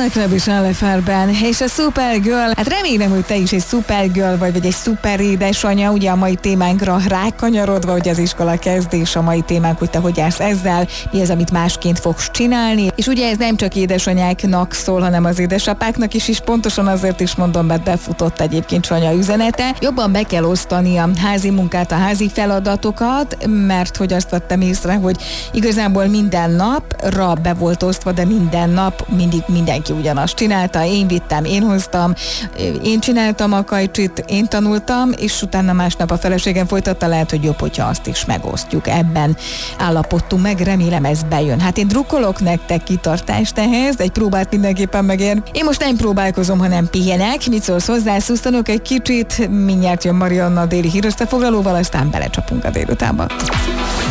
Club is Leferben, és a Supergirl, hát remélem, hogy te is egy Supergirl vagy egy szuper édesanyja, ugye a mai témánkra rákanyarodva, hogy az iskola kezdés, a mai témánk, hogy te hogy állsz ezzel, mi az, amit másként fogsz csinálni, és ugye ez nem csak édesanyáknak szól, hanem az édesapáknak is pontosan azért is mondom, mert befutott egyébként Sanya üzenete. Jobban be kell osztani a házi munkát, a házi feladatokat, mert hogy azt vettem észre, hogy igazából minden napra be volt osztva, de minden nap mindig mindenki ugyanazt csinálta, én vittem, én hoztam, én csináltam a kajcsit, én tanultam, és utána másnap a feleségem folytatta, lehet, hogy jobb, hogyha azt is megosztjuk. Ebben állapodtunk meg, remélem ez bejön. Hát én drukkolok nektek kitartást ehhez, egy próbát mindenképpen megér. Én most nem próbálkozom, hanem pihenek. Mit szólsz hozzá, szusztanok egy kicsit, mindjárt jön Marianna déli hírösszefoglalóval, aztán belecsapunk a délutánba.